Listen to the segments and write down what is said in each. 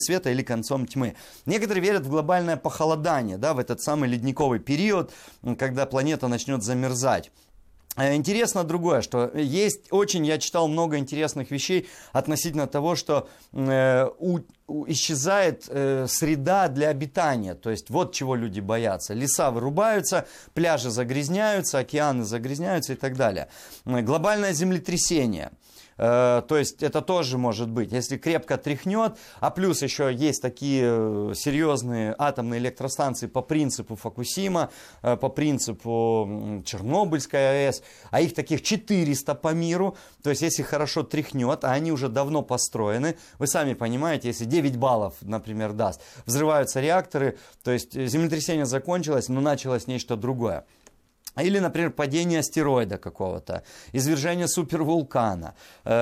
света или концом тьмы. Некоторые верят в глобальное похолодание, да, в этот самый ледниковый период, когда планета начнет замерзать. Интересно другое, что есть я читал много интересных вещей относительно того, что исчезает среда для обитания. То есть вот чего люди боятся. Леса вырубаются, пляжи загрязняются, океаны загрязняются и так далее. Глобальное землетрясение. То есть это тоже может быть, если крепко тряхнет, а плюс еще есть такие серьезные атомные электростанции по принципу Фукусима, по принципу Чернобыльской АЭС, а их таких 400 по миру, то есть если хорошо тряхнет, а они уже давно построены, вы сами понимаете, если 9 баллов, например, даст, взрываются реакторы, то есть землетрясение закончилось, но началось нечто другое. Или, например, падение астероида какого-то, извержение супервулкана,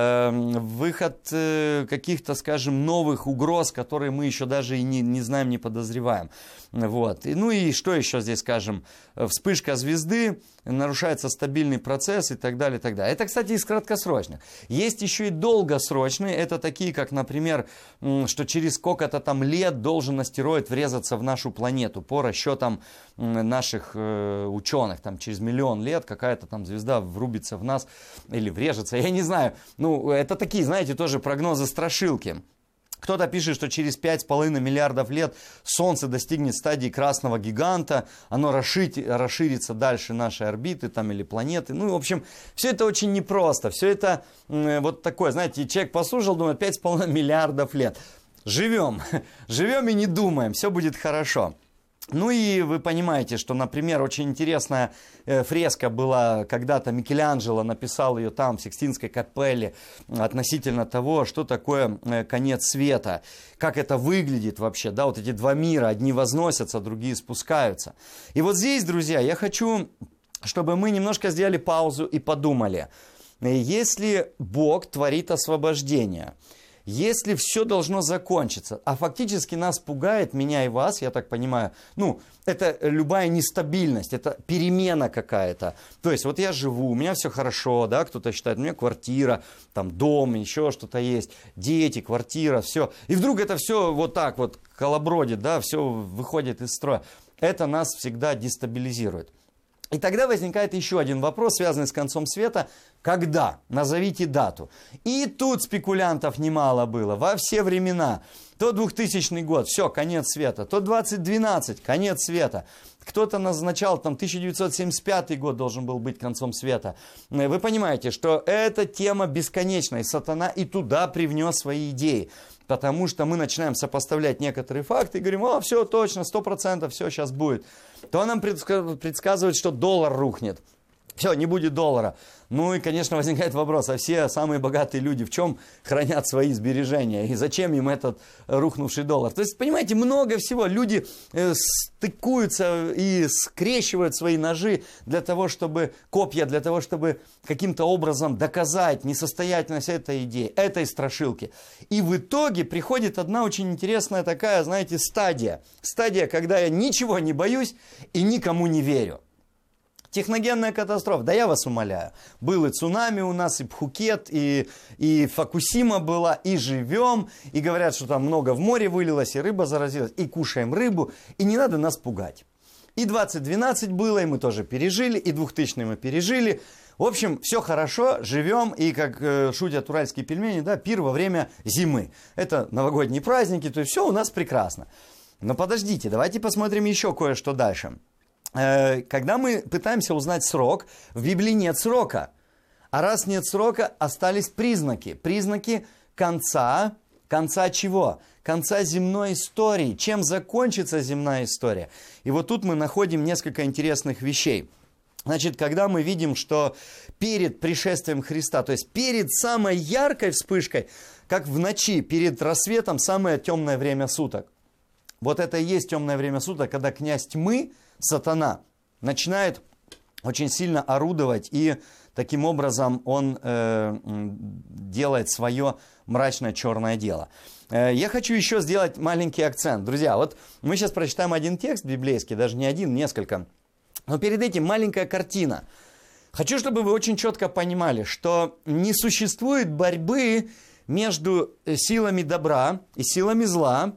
выход каких-то, скажем, новых угроз, которые мы еще даже и не знаем, не подозреваем. Вот. Ну и что еще здесь скажем? Вспышка звезды, нарушается стабильный процесс и так далее, и так далее. Это, кстати, из краткосрочных. Есть еще и долгосрочные. Это такие, как, например, что через сколько-то там лет должен астероид врезаться в нашу планету. По расчетам наших ученых, там через 1 000 000 лет какая-то там звезда врубится в нас или врежется. Я не знаю. Ну, это такие, знаете, тоже прогнозы-страшилки. Кто-то пишет, что через 5,5 миллиардов лет Солнце достигнет стадии красного гиганта, оно расширится дальше нашей орбиты там, или планеты. Ну, в общем, все это очень непросто. Все это вот такое, знаете, человек послушал, думает, 5,5 миллиардов лет. Живем и не думаем, все будет хорошо. Ну и вы понимаете, что, например, очень интересная фреска была, когда-то Микеланджело написал ее там, в Сикстинской капелле, относительно того, что такое конец света, как это выглядит вообще, да, вот эти два мира, одни возносятся, другие спускаются. И вот здесь, друзья, я хочу, чтобы мы немножко сделали паузу и подумали, если Бог творит освобождение, если все должно закончиться, а фактически нас пугает, меня и вас, я так понимаю, ну, это любая нестабильность, это перемена какая-то. То есть вот я живу, у меня все хорошо, да, кто-то считает, у меня квартира, там дом, еще что-то есть, дети, квартира, все. И вдруг это все вот так вот колобродит, да, все выходит из строя. Это нас всегда дестабилизирует. И тогда возникает еще один вопрос, связанный с концом света. Когда? Назовите дату. И тут спекулянтов немало было во все времена. То 2000 год, все, конец света. То 2012, конец света. Кто-то назначал, там 1975 год должен был быть концом света. Вы понимаете, что эта тема бесконечная. И сатана и туда привнес свои идеи. Потому что мы начинаем сопоставлять некоторые факты и говорим, все точно, 100%, все сейчас будет. То нам предсказывают, что доллар рухнет. Все, не будет доллара. Ну и, конечно, возникает вопрос, а все самые богатые люди в чем хранят свои сбережения? И зачем им этот рухнувший доллар? То есть, понимаете, много всего. Люди стыкуются и скрещивают свои ножи для того, чтобы, копья, для того, чтобы каким-то образом доказать несостоятельность этой идеи, этой страшилки. И в итоге приходит одна очень интересная такая, знаете, стадия. Стадия, когда я ничего не боюсь и никому не верю. Техногенная катастрофа, да я вас умоляю. Был и цунами у нас, и Пхукет, и Фукусима была, и живем, и говорят, что там много в море вылилось, и рыба заразилась, и кушаем рыбу, и не надо нас пугать. И 2012 было, и мы тоже пережили, и 2000 мы пережили. В общем, все хорошо, живем, и как шутят уральские пельмени, да, пир во время зимы. Это новогодние праздники, то есть все у нас прекрасно. Но подождите, давайте посмотрим еще кое-что дальше. Когда мы пытаемся узнать срок, в Библии нет срока. А раз нет срока, остались признаки. Признаки конца. Конца чего? Конца земной истории. Чем закончится земная история? И вот тут мы находим несколько интересных вещей. Значит, когда мы видим, что перед пришествием Христа, то есть перед самой яркой вспышкой, как в ночи, перед рассветом, самое темное время суток. Вот это и есть темное время суток, когда князь тьмы, сатана, начинает очень сильно орудовать, и таким образом он делает свое мрачное черное дело. Я хочу еще сделать маленький акцент. Друзья, вот мы сейчас прочитаем один текст библейский, даже не один, несколько. Но перед этим маленькая картина. Хочу, чтобы вы очень четко понимали, что не существует борьбы между силами добра и силами зла,